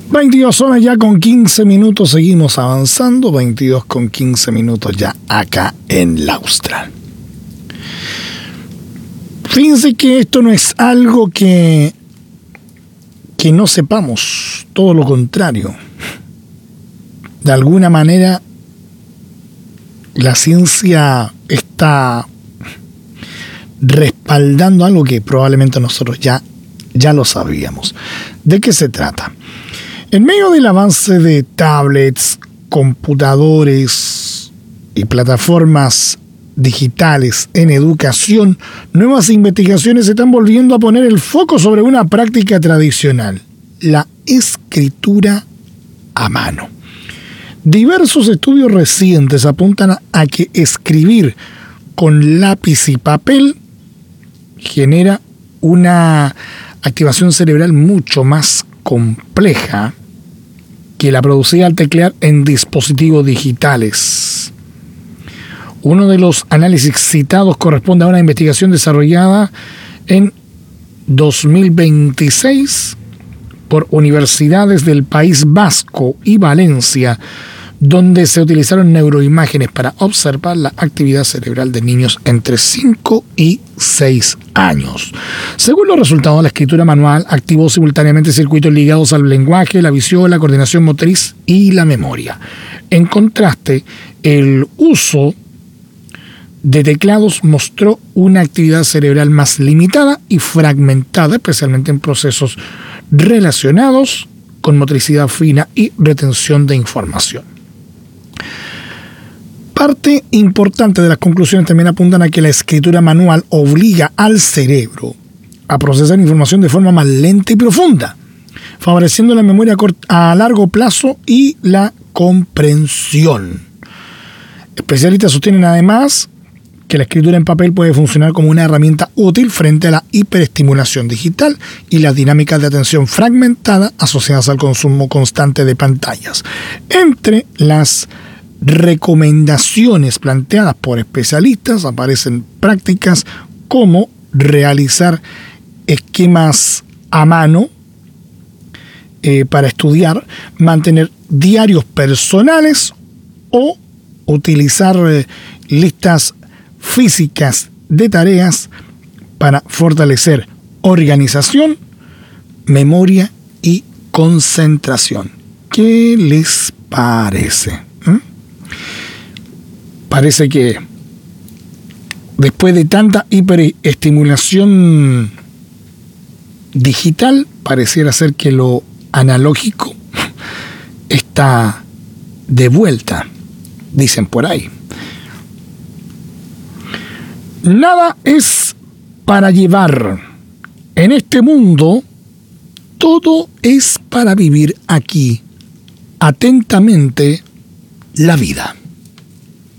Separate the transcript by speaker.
Speaker 1: 22 horas ya con 15 minutos, seguimos avanzando, 22 con 15 minutos ya acá en la Austral. Fíjense que esto no es algo que no sepamos, todo lo contrario. De alguna manera, la ciencia está respaldando algo que probablemente nosotros ya lo sabíamos. ¿De qué se trata? En medio del avance de tablets, computadores y plataformas digitales en educación, nuevas investigaciones están volviendo a poner el foco sobre una práctica tradicional, la escritura a mano. Diversos estudios recientes apuntan a que escribir con lápiz y papel genera una activación cerebral mucho más compleja que la producida al teclear en dispositivos digitales. Uno de los análisis citados corresponde a una investigación desarrollada en 2026 por universidades del País Vasco y Valencia, donde se utilizaron neuroimágenes para observar la actividad cerebral de niños entre 5 y 6 años. Según los resultados, la escritura manual activó simultáneamente circuitos ligados al lenguaje, la visión, la coordinación motriz y la memoria. En contraste, el uso de teclados mostró una actividad cerebral más limitada y fragmentada, especialmente en procesos relacionados con motricidad fina y retención de información. Parte importante de las conclusiones también apuntan a que la escritura manual obliga al cerebro a procesar información de forma más lenta y profunda, favoreciendo la memoria a largo plazo y la comprensión. Especialistas sostienen además que la escritura en papel puede funcionar como una herramienta útil frente a la hiperestimulación digital y las dinámicas de atención fragmentada asociadas al consumo constante de pantallas. Entre las recomendaciones planteadas por especialistas aparecen prácticas como realizar esquemas a mano para estudiar, mantener diarios personales o utilizar listas físicas de tareas para fortalecer organización, memoria y concentración. ¿Qué les parece? Parece que después de tanta hiperestimulación digital, pareciera ser que lo analógico está de vuelta, dicen por ahí. Nada es para llevar. En este mundo, todo es para vivir aquí. Atentamente, la vida.